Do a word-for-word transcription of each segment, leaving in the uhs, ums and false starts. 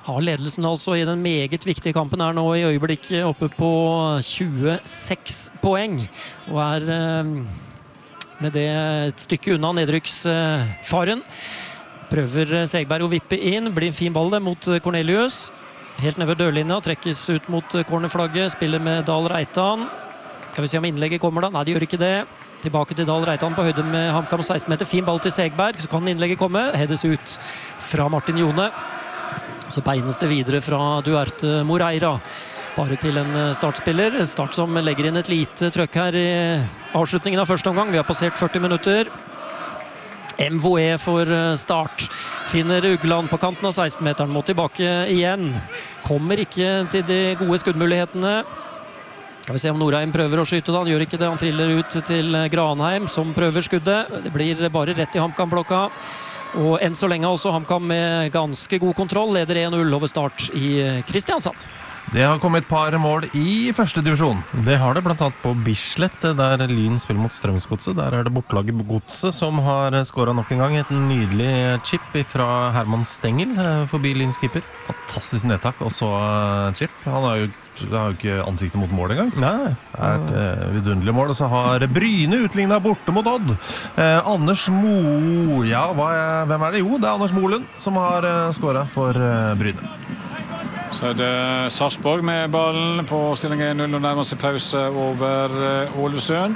Har ledelsen altså i den meget viktige kampen er nå i øyeblikket oppe på tjueseks poeng og er med det et stykke unna nedrykksfaren. Prøver Segberg å vippe inn, blir en fin ball det mot Cornelius. Helt ned ved dørlinja, trekkes ut mot cornerflagget, spiller med Dahl Reitan. Skal vi se om innlegget kommer da? Nei, det gjør ikke det. Tilbake til Dahl Reitan på høyde med HamKam seksten meter. Fin ball til Segberg, så kan innlegget komme. Hedes ut fra Martin Jone. Så beines det videre fra Duarte Moreira. Bare til en startspiller. Start som legger inn et lite trøkk her i avslutningen av første omgang. Vi har passert førti minutter. M V E for start. Finner Ugland på kanten av seksten meteren. Må tilbake igjen. Kommer ikke til de gode skuddmulighetene. Skal vi se om Norheim prøver å skyte da. Han gjør ikke det. Han triller ut til Granheim som prøver skuddet. Det blir bare rett i HamKam-blokka. Og enn så lenge også HamKam med ganske god kontroll. Leder en null over start i Kristiansand. Det har kommet et par mål i første divisjon. Det har det blant annet på Bislett, der Lyn spiller mot Strømsgodset. Der er det bortelaget Godset som har skåret nok en gang. Et nydelig chip fra Herman Stengel forbi Lyns keeper. Fantastisk nedtak, og så chip. Han har jo, har jo ikke ansiktet mot mål engang. Nei. Det er et uh, vidunderlig mål. Og så har Bryne utlignet borte mot Odd. Eh, Anders Mo... Ja, hva er, hvem er det? Jo, det er Anders Molund som har uh, skåret for uh, Bryne. Så er det Sarpsborg med ballen på stilling en null og nærmer seg pause over Ålesund.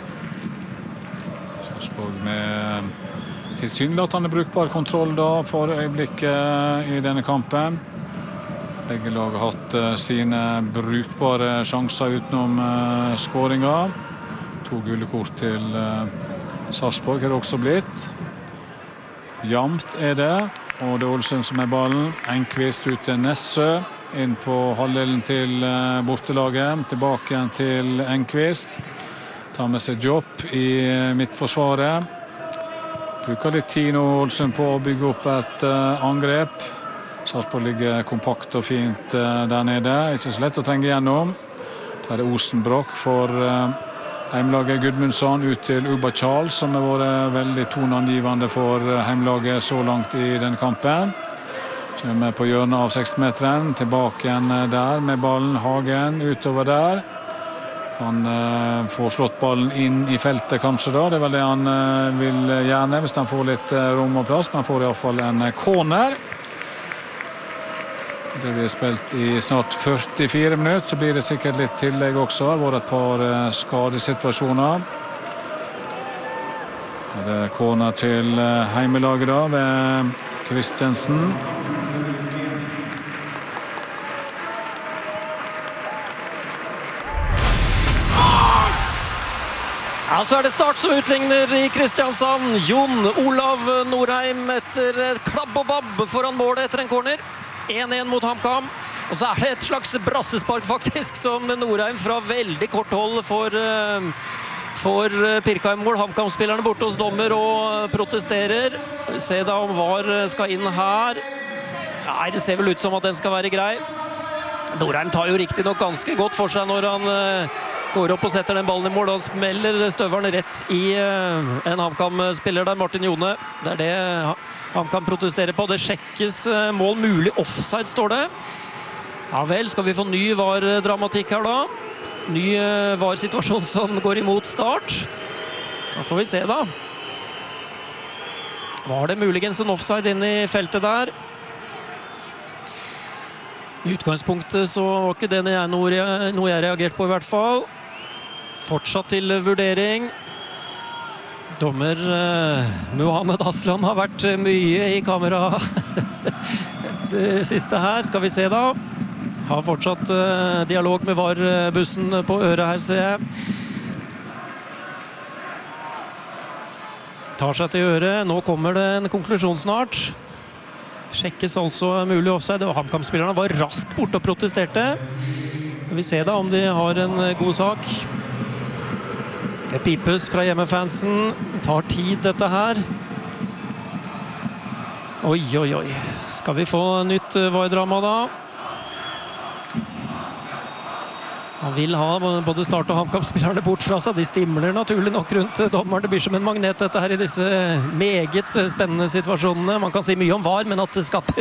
Sarpsborg med tilsynelatende brukbar kontroll da for øyeblikket i denne kampen. Begge lag har hatt sine brukbare sjanser utenom uh, skåringer. To gule kort til uh, Sarpsborg har det også blitt. Jamt er det. Og det er Ålesund som er ballen. Enqvist ut til Nessø. Inn på halvdelen til bortelaget. Tilbake igjen til Enqvist. Tar med seg Jobb i midtforsvaret. Bruker litt tid nå Ålesund på å bygge opp et uh, angrep. Sarpsborg ligger kompakt og fint uh, der nede. Ikke så lett å trenge gjennom. Der er Osenbrokk for uh, heimlaget Gudmundsson ut til Uba Charles, som har vært veldig toneangivende for heimlaget så langt i denne kampen. Kommer på hjørnet av seksten meteren, tilbake igjen der med ballen. Hagen utover der. Han uh, får slått ballen inn i feltet kanskje da. Det er vel det han uh, vil gjerne, hvis han får litt uh, rom og plass. Men han får i hvert fall en uh, corner. Det vi har spilt i snart førtifire minutter, så blir det sikkert litt tillegg også. Det har vært et par uh, skadesituasjoner. Det er corner til uh, heimelaget da, ved Kristensen. Ja, så er det start som utligner i Kristiansand. Jon Olav Norheim etter klabb og babb foran målet etter en corner. en en mot HamKam. Og så er det et slags brassespark faktisk, som Norheim fra veldig kort hold for, for pirka i mål. HamKam-spillerne borte hos dommer og protesterer. Se da om VAR skal inn her. Nei, det ser vel ut som at den skal være grei. Norheim tar jo riktig nok ganske godt for seg når han går opp og setter den ballen i mål. Da smeller støveren rett i en HamKam-spiller der, Martin Jone. Det er det HamKam protesterer på. Det sjekkes mål mulig offside, står det. Ja vel, skal vi få ny VAR-dramatikk her da? Ny VAR-situasjon som går imot start. Da får vi se da. Var det muligens en offside inn i feltet der? I utgangspunktet så var ikke det noe jeg reagerte på i hvert fall. Fortsatt til vurdering. Dommer eh, Mohamed Aslam har vært mye i kamera det siste her. Skal vi se da. Har fortsatt eh, dialog med VAR-bussen på øret her, ser jeg. Tar seg til øret. Nå kommer det en konklusjon snart. Sjekkes altså mulig offside. Og HamKam-spillerne var raskt borte og protesterte. Skal vi se da om de har en god sak. Det pipes fra hjemmefansen. Det tar tid dette her. Oi, oi, oi. Skal vi få nytt VAR-drama da? Han vil ha både Start og HamKam-spillerne bort fra seg. De stimler naturlig nok rundt dommeren. Det blir som en magnet dette her i disse meget spennende situasjonene. Man kan si mye om VAR, men at det skaper